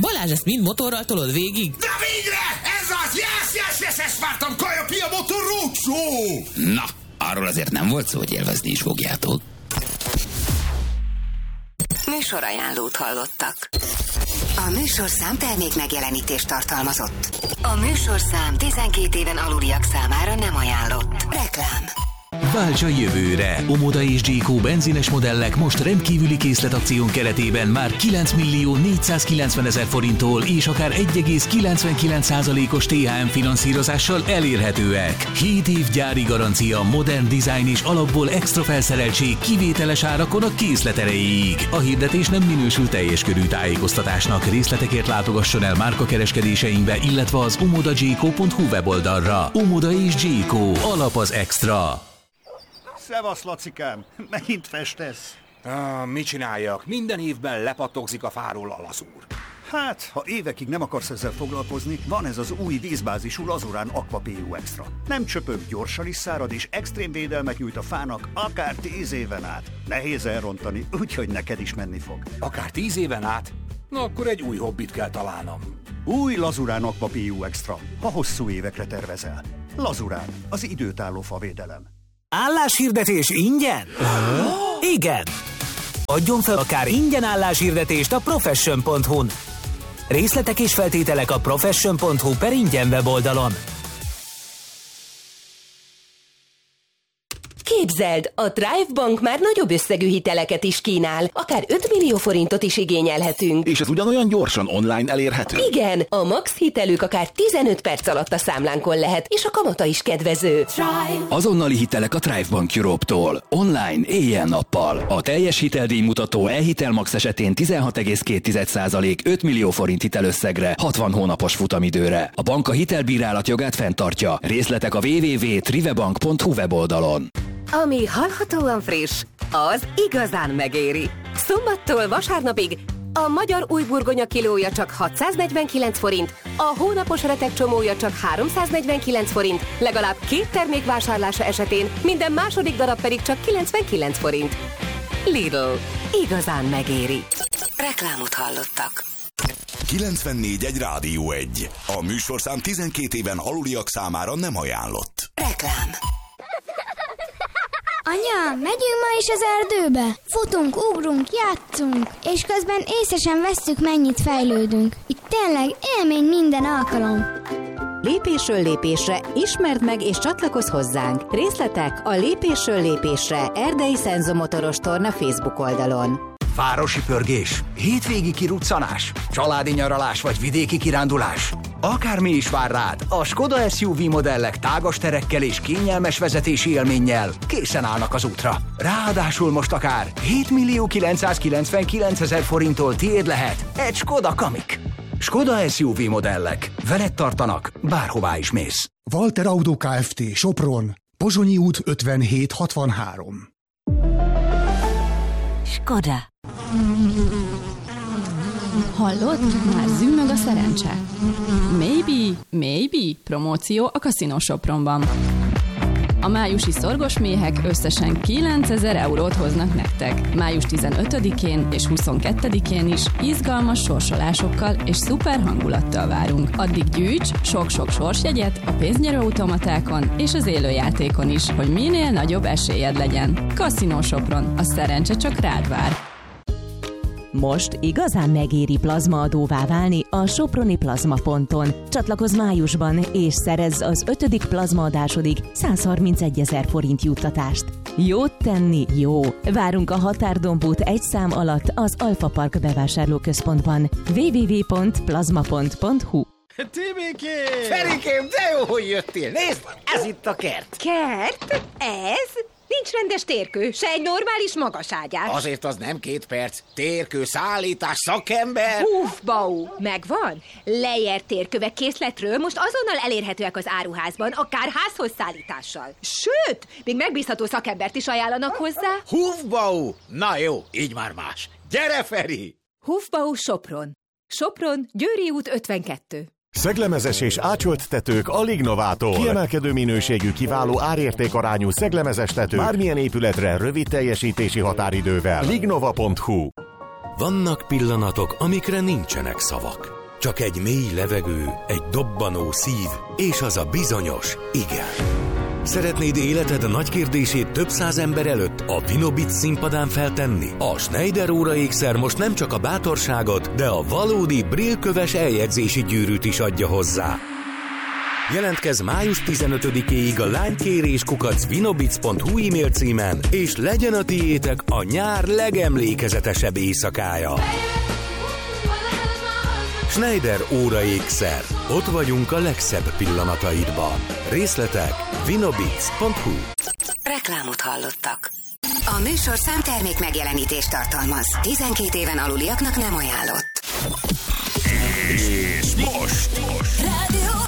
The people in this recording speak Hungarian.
Balázs, ezt mind motorral tolod végig? De végre! Ez az! Yes, ezt vártam! Kaja-pia motor roadshow! Na, arról azért nem volt szó, hogy élvezni is fogjátok. Műsorajánlót hallottak. A műsorszám termék megjelenítést tartalmazott. A műsorszám 12 éven aluliak számára nem ajánlott. Reklám. Válts a jövőre! Omoda és Jayco benzines modellek most rendkívüli készletakción keretében már 9.490.000 forinttól és akár 1,99%-os THM finanszírozással elérhetőek. 7 év gyári garancia, modern design és alapból extra felszereltség kivételes árakon a készlet erejéig. A hirdetés nem minősül teljes körű tájékoztatásnak. Részletekért látogasson el márkakereskedéseinkbe, illetve az omodajayco.hu weboldalra. Omoda és Jayco. Alap az extra. Szevasz, Lacikám! Megint festesz? Mit csináljak? Minden évben lepattogzik a fáról a lazúr. Hát, ha évekig nem akarsz ezzel foglalkozni, van ez az új vízbázisú Lazurán Aqua PU Extra. Nem csöpög, gyorsan is szárad, és extrém védelmet nyújt a fának akár 10 éven át. Nehéz elrontani, úgyhogy neked is menni fog. Akár 10 éven át? Na akkor egy új hobbit kell találnom. Új Lazurán Aqua PU Extra, ha hosszú évekre tervezel. Lazurán, az időtálló favédelem. Álláshirdetés ingyen? Igen! Adjon fel akár ingyen álláshirdetést a profession.hu-n. Részletek és feltételek a profession.hu/ingyen weboldalon. Képzeld, a Thrive Bank már nagyobb összegű hiteleket is kínál, akár 5 millió forintot is igényelhetünk. És ez ugyanolyan gyorsan online elérhető? Igen, a max hitelük akár 15 perc alatt a számlánkon lehet, és a kamata is kedvező. Thrive. Azonnali hitelek a Thrive Bank Europe-tól. Online, éjjel-nappal. A teljes hiteldíjmutató e-hitel max esetén 16,2% 5 millió forint hitelösszegre, 60 hónapos futamidőre. A bank a hitelbírálat jogát fenntartja. Részletek a www.trivebank.hu weboldalon. Ami hallhatóan friss, az igazán megéri. Szombattól vasárnapig a magyar újburgonya kilója csak 649 forint, a hónapos retek csomója csak 349 forint, legalább 2 termék vásárlása esetén minden második darab pedig csak 99 forint. Lidl. Igazán megéri. Reklámot hallottak. 94.1 Rádió 1. A műsorszám 12 éven aluliak számára nem ajánlott. Reklám. Anya, megyünk ma is az erdőbe? Futunk, ugrunk, játszunk, és közben észre sem vesszük, mennyit fejlődünk. Itt tényleg élmény minden alkalom. Lépésről lépésre ismerd meg és csatlakozz hozzánk. Részletek a Lépésről lépésre Erdei Szenzomotoros Torna Facebook oldalon. Városi pörgés, hétvégi kiruccanás, családi nyaralás vagy vidéki kirándulás. Akármi is vár rád, a Skoda SUV modellek tágas terekkel és kényelmes vezetési élménnyel készen állnak az útra. Ráadásul most akár 7.999.000 forinttól tiéd lehet egy Skoda Kamiq. Skoda SUV modellek. Veled tartanak, bárhová is mész. Walter Auto Kft. Sopron, Pozsonyi út 5763. Skoda. Hallod? Már zümmög a szerencse. Maybe, promóció a Casino Sopronban. A májusi szorgos méhek összesen 9000 eurót hoznak nektek. Május 15-én és 22-én is izgalmas sorsolásokkal és szuper hangulattal várunk. Addig gyűjts sok-sok sorsjegyet a pénznyerőautomatákon és az élőjátékon is, hogy minél nagyobb esélyed legyen. Casino Sopron, a szerencse csak rád vár. Most igazán megéri plazmaadóvá válni a Soproni Plazma.on. Csatlakozz májusban, és szerezz az 5. plazmaadásodig 131 000 forint juttatást. Jót tenni jó! Várunk a Határdombút 1 szám alatt az Alfa Park bevásárlóközpontban. www.plazma.hu. Tibikém! Ferikém, de jó, hogy jöttél! Nézd, ez itt a kert! Kert? Ez? Nincs rendes térkő, se egy normális magaságyás. Azért az nem 2 perc. Térkő, szállítás, szakember. Bau, megvan? Lejjert térkövek készletről most azonnal elérhetőek az áruházban, akár házhoz szállítással. Sőt, még megbízható szakembert is ajánlanak hozzá. Bau! Na jó, így már más. Gyere, Feri! Bau Sopron. Sopron, Győri út 52. Szeglemezes és ácsolt tetők a Lignovától. Kiemelkedő minőségű, kiváló árértékarányú szeglemezes tető bármilyen épületre rövid teljesítési határidővel. Lignova.hu. Vannak pillanatok, amikre nincsenek szavak. Csak egy mély levegő, egy dobbanó szív, és az a bizonyos igen. Szeretnéd életed nagy kérdését több száz ember előtt a Vinobic színpadán feltenni? A Schneider óraékszer most nem csak a bátorságot, de a valódi brillköves eljegyzési gyűrűt is adja hozzá. Jelentkezz május 15-éig a lánykérés@vinobic.hu e-mail címen, és legyen a tiétek a nyár legemlékezetesebb éjszakája. Schneider óraékszer. Ott vagyunk a legszebb pillanataidban. Részletek vinobic.hu. Reklámot hallottak. A műsorszám termék megjelenítést tartalmaz. 12 éven aluliaknak nem ajánlott. És most. Rádió